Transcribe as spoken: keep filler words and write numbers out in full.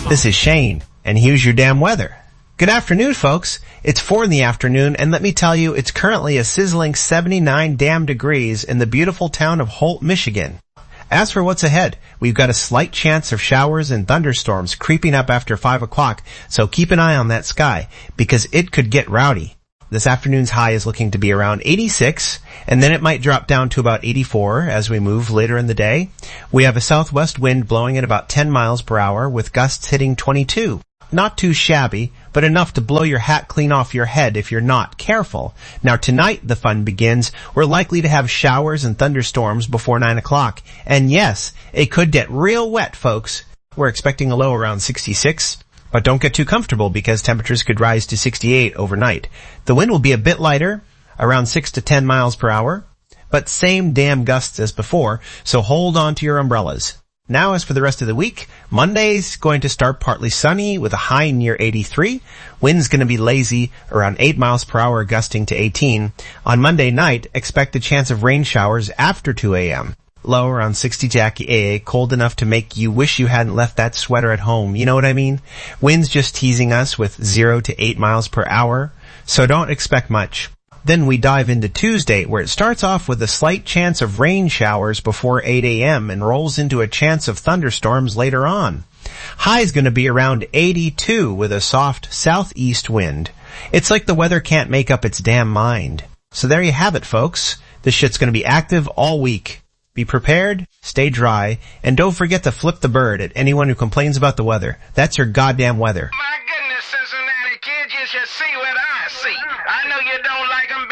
This is Shane, and here's your damn weather. Good afternoon, folks. It's four in the afternoon, and let me tell you, it's currently a sizzling seventy-nine damn degrees in the beautiful town of Holt, Michigan. As for what's ahead, we've got a slight chance of showers and thunderstorms creeping up after five o'clock, so keep an eye on that sky, because it could get rowdy. This afternoon's high is looking to be around eighty-six, and then it might drop down to about eighty-four as we move later in the day. We have a southwest wind blowing at about ten miles per hour with gusts hitting twenty-two. Not too shabby, but enough to blow your hat clean off your head if you're not careful. Now tonight the fun begins. We're likely to have showers and thunderstorms before nine o'clock. And yes, it could get real wet, folks. We're expecting a low around sixty-six. But don't get too comfortable because temperatures could rise to sixty-eight overnight. The wind will be a bit lighter, around six to ten miles per hour, but same damn gusts as before, so hold on to your umbrellas. Now as for the rest of the week, Monday's going to start partly sunny with a high near eighty-three. Wind's going to be lazy, around eight miles per hour, gusting to eighteen. On Monday night, expect a chance of rain showers after two a.m. Low around sixty Jackie A A, cold enough to make you wish you hadn't left that sweater at home. You know what I mean? Wind's just teasing us with zero to eight miles per hour, so don't expect much. Then we dive into Tuesday, where it starts off with a slight chance of rain showers before eight a.m. and rolls into a chance of thunderstorms later on. High's gonna be around eighty-two with a soft southeast wind. It's like the weather can't make up its damn mind. So there you have it, folks. This shit's gonna be active all week. Be prepared, stay dry, and don't forget to flip the bird at anyone who complains about the weather. That's your goddamn weather. My goodness, Cincinnati kids, you should see what I see. I know you don't like them